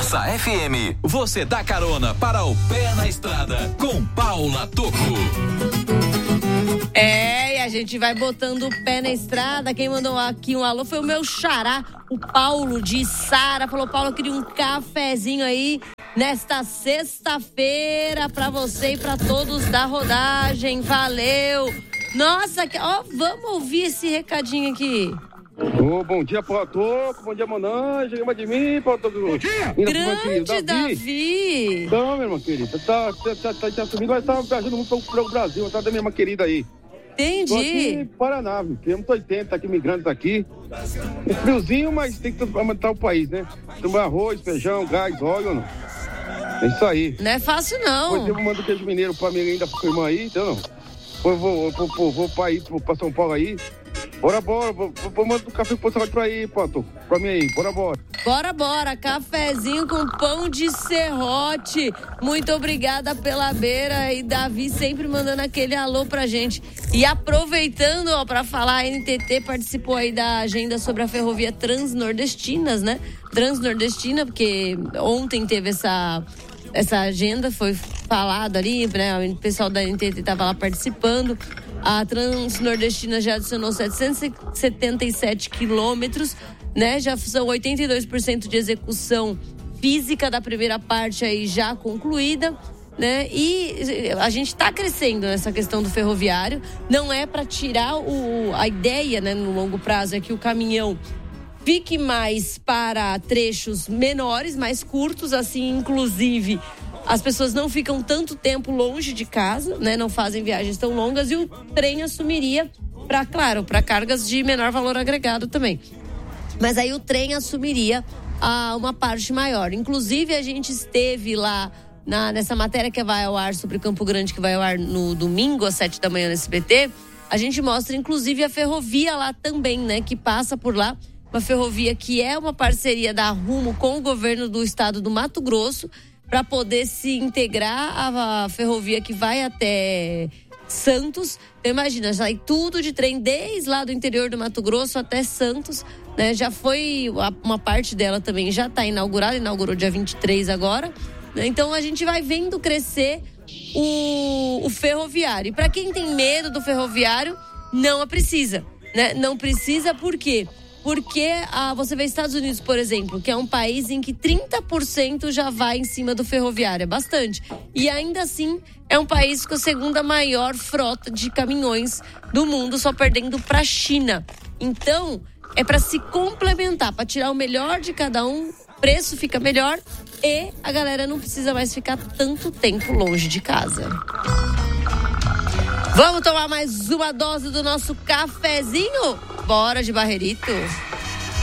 Massa FM. Você dá carona para o Pé na Estrada com Paula Tocco. E a gente vai botando o pé na estrada. Quem mandou aqui um alô foi o meu xará, o Paulo de Sara. Falou: Paulo, eu queria um cafezinho aí nesta sexta-feira pra você e pra todos da rodagem. Valeu! Nossa, vamos ouvir esse recadinho aqui. Bom dia, Paulo Tocco. Bom dia, Monange. Lembra de mim, Paulo Tocco? Bom dia. Grande Davi. Então, minha irmã querida, tá assumindo, nós estamos viajando muito pro Brasil, tá da minha irmã querida aí. Entendi. Tô aqui em Paraná, temos 80 aqui, imigrantes aqui. Um friozinho, mas tem que aumentar o país, né? Tomar arroz, feijão, gás, óleo, não. É isso aí. Não é fácil, não. Depois eu mando queijo mineiro pra mim ainda, pra irmã aí, então não. Vou pra São Paulo aí. Bora, vou mandar um café pro pra aí, Pato. Pra mim aí, bora. Bora, cafezinho com pão de serrote. Muito obrigada pela beira, e Davi sempre mandando aquele alô pra gente. E aproveitando, ó, pra falar, a NTT participou aí da agenda sobre a ferrovia Transnordestinas, né? Transnordestina, porque ontem teve essa agenda, foi falado ali, né? O pessoal da NTT tava lá participando. A Transnordestina já adicionou 777 quilômetros, né? Já são 82% de execução física da primeira parte aí já concluída, né? E a gente está crescendo nessa questão do ferroviário. Não é para tirar a ideia, né, no longo prazo, é que o caminhão fique mais para trechos menores, mais curtos, assim, inclusive as pessoas não ficam tanto tempo longe de casa, né? Não fazem viagens tão longas, e o trem assumiria para cargas de menor valor agregado também. Mas aí o trem assumiria uma parte maior. Inclusive, a gente esteve lá nessa matéria que vai ao ar sobre Campo Grande, que vai ao ar no domingo, às 7 da manhã no SBT. A gente mostra, inclusive, a ferrovia lá também, né? Que passa por lá. Uma ferrovia que é uma parceria da Rumo com o governo do estado do Mato Grosso, para poder se integrar à ferrovia que vai até Santos. Então, imagina, sai tudo de trem desde lá do interior do Mato Grosso até Santos, né? Já foi, uma parte dela também já está inaugurada, inaugurou dia 23 agora, né? Então a gente vai vendo crescer o ferroviário. E para quem tem medo do ferroviário, não precisa, né? Não precisa, por quê? Porque você vê Estados Unidos, por exemplo, que é um país em que 30% já vai em cima do ferroviário, é bastante. E ainda assim, é um país com a segunda maior frota de caminhões do mundo, só perdendo para a China. Então, é para se complementar, para tirar o melhor de cada um, o preço fica melhor e a galera não precisa mais ficar tanto tempo longe de casa. Vamos tomar mais uma dose do nosso cafezinho? Bora de Barreirito.